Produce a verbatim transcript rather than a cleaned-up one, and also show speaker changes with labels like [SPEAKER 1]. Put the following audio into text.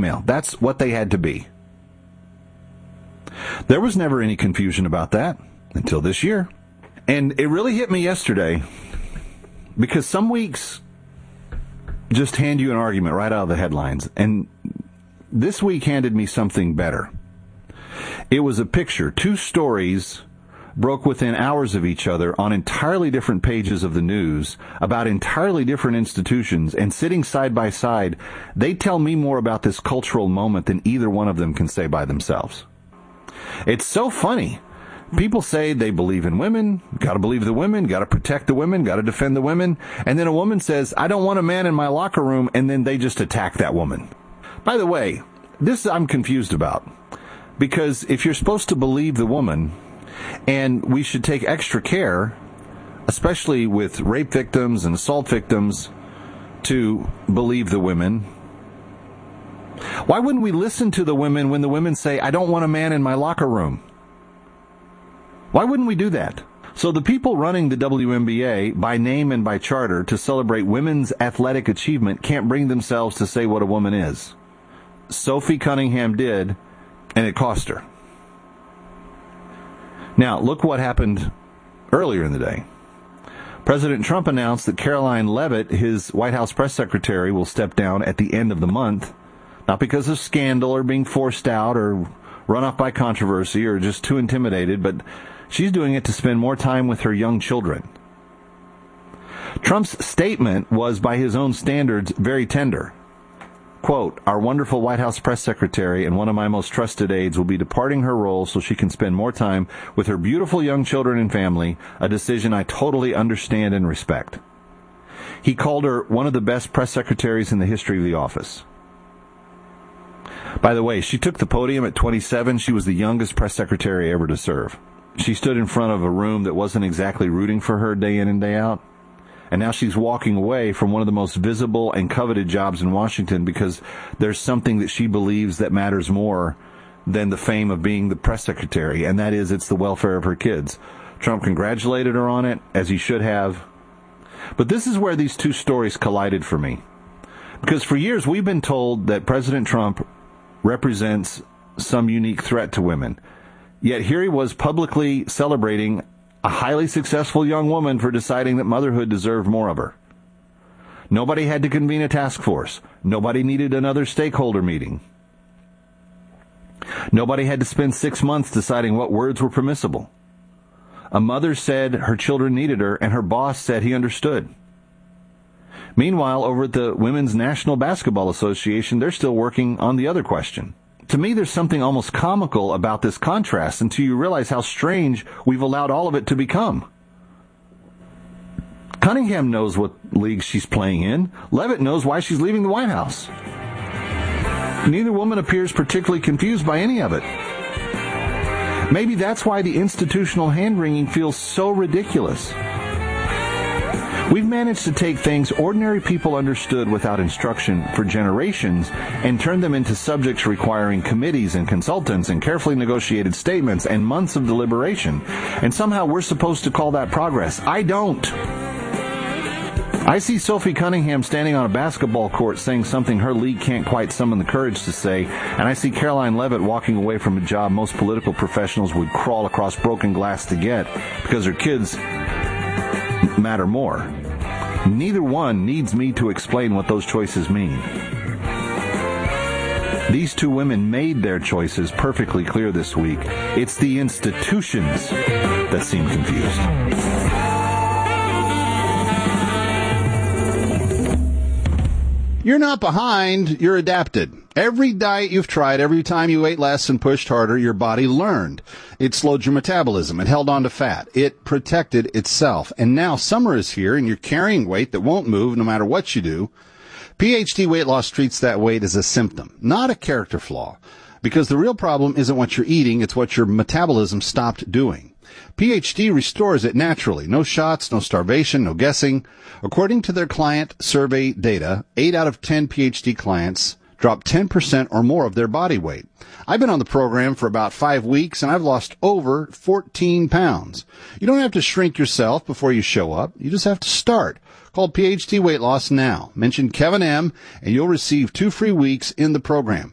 [SPEAKER 1] female. That's what they had to be. There was never any confusion about that until this year. And it really hit me yesterday because some weeks just hand you an argument right out of the headlines. And this week handed me something better. It was a picture. Two stories broke within hours of each other on entirely different pages of the news about entirely different institutions, and sitting side by side, they tell me more about this cultural moment than either one of them can say by themselves. It's so funny. People say they believe in women, got to believe the women, got to protect the women, got to defend the women, and then a woman says, I don't want a man in my locker room, and then they just attack that woman. By the way, this I'm confused about, because if you're supposed to believe the woman, and we should take extra care, especially with rape victims and assault victims, to believe the women, why wouldn't we listen to the women when the women say, I don't want a man in my locker room? Why wouldn't we do that? So the people running the W N B A by name and by charter to celebrate women's athletic achievement can't bring themselves to say what a woman is. Sophie Cunningham did, and it cost her. Now, look what happened earlier in the day. President Trump announced that Caroline Leavitt, his White House press secretary, will step down at the end of the month, not because of scandal or being forced out or run off by controversy or just too intimidated, but she's doing it to spend more time with her young children. Trump's statement was, by his own standards, very tender. Quote, our wonderful White House press secretary and one of my most trusted aides will be departing her role so she can spend more time with her beautiful young children and family, a decision I totally understand and respect. He called her one of the best press secretaries in the history of the office. By the way, she took the podium at twenty-seven. She was the youngest press secretary ever to serve. She stood in front of a room that wasn't exactly rooting for her day in and day out. And now she's walking away from one of the most visible and coveted jobs in Washington because there's something that she believes that matters more than the fame of being the press secretary, and that is it's the welfare of her kids. Trump congratulated her on it, as he should have. But this is where these two stories collided for me. Because for years we've been told that President Trump represents some unique threat to women. Yet here he was publicly celebrating a highly successful young woman for deciding that motherhood deserved more of her. Nobody had to convene a task force. Nobody needed another stakeholder meeting. Nobody had to spend six months deciding what words were permissible. A mother said her children needed her, and her boss said he understood. Meanwhile, over at the Women's National Basketball Association, they're still working on the other question. To me, there's something almost comical about this contrast until you realize how strange we've allowed all of it to become. Cunningham knows what league she's playing in. Leavitt knows why she's leaving the White House. Neither woman appears particularly confused by any of it. Maybe that's why the institutional hand-wringing feels so ridiculous. We've managed to take things ordinary people understood without instruction for generations and turn them into subjects requiring committees and consultants and carefully negotiated statements and months of deliberation. And somehow we're supposed to call that progress. I don't. I see Sophie Cunningham standing on a basketball court saying something her league can't quite summon the courage to say, and I see Caroline Leavitt walking away from a job most political professionals would crawl across broken glass to get because her kids matter more. Neither one needs me to explain what those choices mean. These two women made their choices perfectly clear this week. It's the institutions that seem confused.
[SPEAKER 2] You're not behind, you're adapted. Every diet you've tried, every time you ate less and pushed harder, your body learned. It slowed your metabolism. It held on to fat. It protected itself. And now summer is here and you're carrying weight that won't move no matter what you do. P H D Weight Loss treats that weight as a symptom, not a character flaw. Because the real problem isn't what you're eating, it's what your metabolism stopped doing. P H D restores it naturally. No shots, no starvation, no guessing. According to their client survey data, eight out of ten P H D clients drop ten percent or more of their body weight. I've been on the program for about five weeks, and I've lost over fourteen pounds. You don't have to shrink yourself before you show up. You just have to start. Call P H D Weight Loss now. Mention Kevin M., and you'll receive two free weeks in the program.